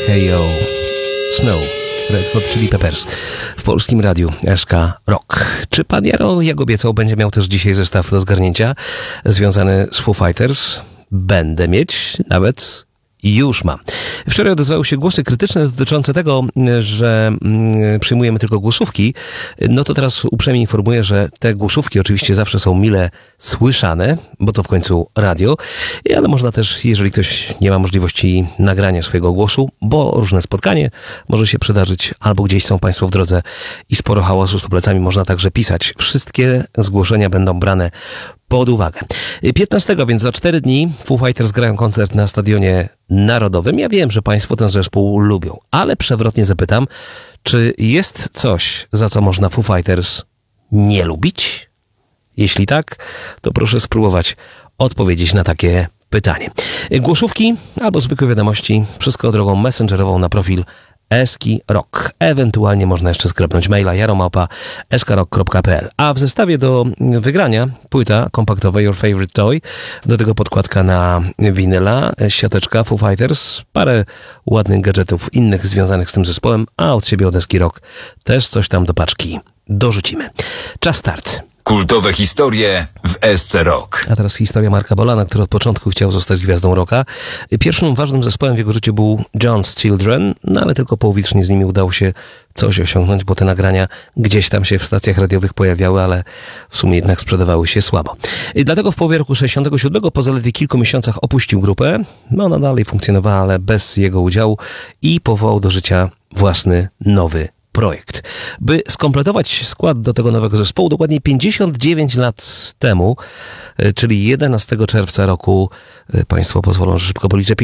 Heyo Snow, Red Hot Chili Peppers w polskim radiu SK Rock. Czy pan Jaro, jak obiecał, będzie miał też dzisiaj zestaw do zgarnięcia związany z Foo Fighters? Będę mieć, nawet już mam. Wczoraj odezwały się głosy krytyczne dotyczące tego, że przyjmujemy tylko głosówki. No to teraz uprzejmie informuję, że te głosówki oczywiście zawsze są mile słyszane, bo to w końcu radio, ale można też, jeżeli ktoś nie ma możliwości nagrania swojego głosu, bo różne spotkanie może się przydarzyć, albo gdzieś są państwo w drodze i sporo hałasu z plecami, można także pisać. Wszystkie zgłoszenia będą brane pod uwagę. 15, więc za 4 dni Foo Fighters grają koncert na Stadionie Narodowym. Ja wiem, że państwo ten zespół lubią, ale przewrotnie zapytam, czy jest coś, za co można Foo Fighters nie lubić? Jeśli tak, to proszę spróbować odpowiedzieć na takie pytanie. Głosówki albo zwykłe wiadomości, wszystko drogą messengerową na profil Eski Rock. Ewentualnie można jeszcze sklepnąć maila jaromałpa.skrock.pl. A w zestawie do wygrania płyta kompaktowa Your Favorite Toy, do tego podkładka na winyla, siateczka Foo Fighters, parę ładnych gadżetów innych związanych z tym zespołem, a od siebie od Eski Rock też coś tam do paczki dorzucimy. Czas start. Kultowe historie w SC Rock. A teraz historia Marka Bolana, który od początku chciał zostać gwiazdą rocka. Pierwszym ważnym zespołem w jego życiu był John's Children, no ale tylko połowicznie z nimi udało się coś osiągnąć, bo te nagrania gdzieś tam się w stacjach radiowych pojawiały, ale w sumie jednak sprzedawały się słabo. I dlatego w połowie roku 67 po zaledwie kilku miesiącach opuścił grupę. No ona dalej funkcjonowała, ale bez jego udziału i powołał do życia własny nowy projekt. By skompletować skład do tego nowego zespołu, dokładnie 59 lat temu, czyli 11 czerwca roku, państwo pozwolą, że szybko policzę,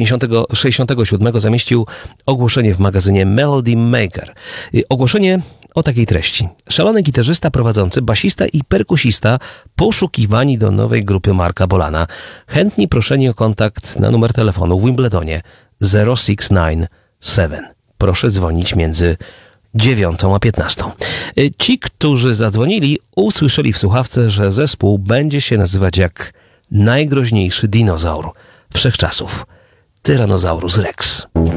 67 zamieścił ogłoszenie w magazynie Melody Maker. Ogłoszenie o takiej treści. Szalony gitarzysta, prowadzący, basista i perkusista poszukiwani do nowej grupy Marka Bolana. Chętni proszeni o kontakt na numer telefonu w Wimbledonie 0697. Proszę dzwonić między 9 a 15. Ci, którzy zadzwonili, usłyszeli w słuchawce, że zespół będzie się nazywać jak najgroźniejszy dinozaur wszechczasów. Tyrannosaurus Rex.